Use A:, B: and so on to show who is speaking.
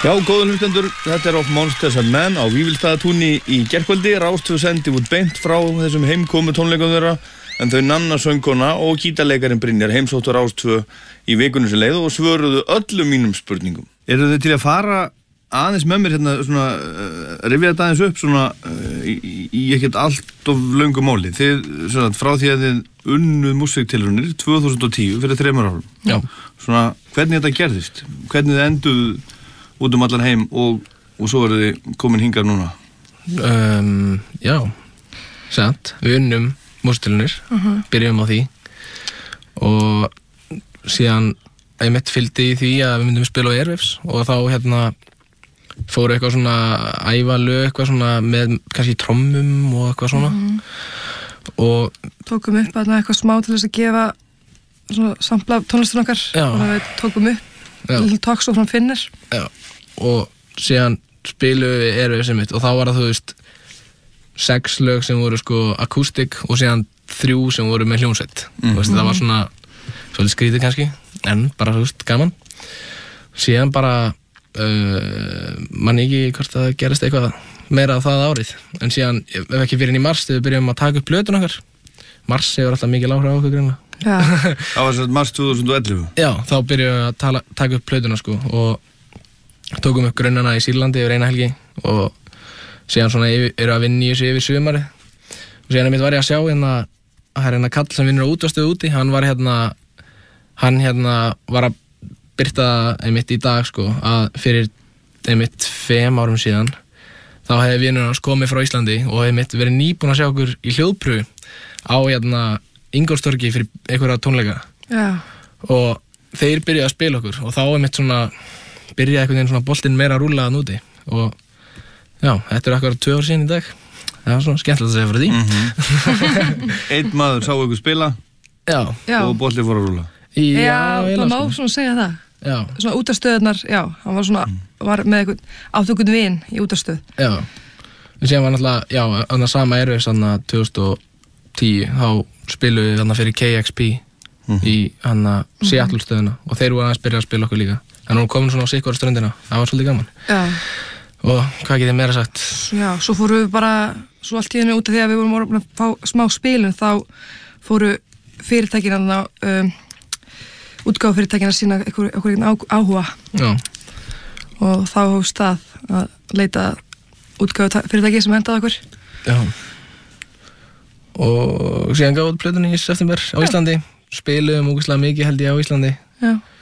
A: Já, góður hlustendur, þetta Of Monsters and Men á Vífilsstaðatúni í gærkvöldi. Rás 2 sendi út beint frá þessum heimkomu tónleikum þeirra, en þau Nanna söngkona og gítarleikarinn Brynjar heimsóttu Rás 2 í vikunni sem leið og svöruðu öllum mínum spurningum. Eru þið til að fara aðeins með mér hérna svona, rifja þetta aðeins upp svona í ekkert allt of löngu máli? Þið, svona, frá því að þið unnuð músíktilraunir 2010 fyrir 3 árum.
B: Já. Svona,
A: hvernig þetta gerðist? Hvernig þið enduð út allan heim og svo eru þið komin hingað núna?
B: Já, sant. Við unnum músíktilraunir, byrjum á því og síðan einmitt fylgdi í því að við myndum spila á Airwaves og þá hérna fóru eitthvað svona æfa lög, eitthvað svona með kannski trommum og eitthvað svona og
C: tókum upp eitthvað smá til þess að gefa svona sampla tónlistin okkar og við tókum upp talks og frá Finner.
B: Já, og síðan spiluðum við Airwaves einmitt og þá var það, þú veist, 6 lög sem voru sko akústik og síðan 3 sem voru með hljómsveit. Þú veist, það var svona svolítið skrítið kannski, en bara, þú veist, gaman. Síðan bara man ekki hvort það gerist eitthvað meira á það árið, en síðan ef ekki fyrir inn í mars þegar við byrjum að taka upp plötun okkar. Mars hefur alltaf mikil áhrif á okkur greinlega.
C: Já.
A: Það var svona mars 2011.
B: Já, þá byrjum við að taka upp plötuna sko og tókum upp grunnana í Sýrlandi yfir eina helgi og síðan svona eru að vinna í þessu yfir sumarið og síðan var ég að sjá hérna að hérna kall sem vinnur á útvarpsstöð úti, hann var að birta einmitt í dag sko að fyrir einmitt 5 árum síðan þá hefði vinur hans komið frá Íslandi og einmitt verið nýbúin að sjá okkur í hljóðprufu á hérna Ingólfstorgi fyrir einhverja tónleika.
C: Já.
B: Og þeir byrjuðu að spila okkur og þá einmitt svona byrjaði einhvern veginn svona boltinn meira að rúlla að núti og já, þetta er akkurat 2 ár síðan í dag. Það var svona skemmtilegt að segja fyrir því.
A: Einn maður sá ykkur spila og boltinn fór að rúlla.
C: Já, það má svona segja það.
B: Já.
C: Svona útastöðunar, já, hann var svona var með einhvern vin í útastöð.
B: Já. En síðan var náttúrulega, já, annað sama Airwaves annað 2010, þá spiluðu við annað fyrir KXP í annað Seattle stöðuna og þeir voru aðeins byrjað að spila okkur líka. En hún kom svona á sikvara ströndina, það var svolítið gaman.
C: Já.
B: Og hvað get ég meira sagt?
C: Já, svo fóru við bara, svo allt í hennu út af því að við vorum að fá smá spilun, þá fóru fyrirtækin útgáfufyrirtækin að sína einhverjum áhuga.
B: Já.
C: Og þá hófst það að leita útgáfufyrirtæki sem hendaði okkur.
B: Já. Og síðan gáðu plötunni í september á Íslandi. Spiluðum ógeðslega mikið held ég á Íslandi.
C: Já.